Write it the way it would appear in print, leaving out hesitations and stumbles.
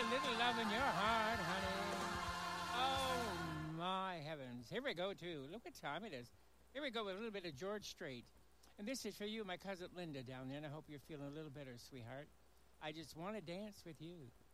a little love in your heart, honey. Oh, my heavens. Here we go, too. Look what time it is. Here we go with a little bit of George Strait. And this is for you, my cousin Linda down there, and I hope you're feeling a little better, sweetheart. I just want to dance with you.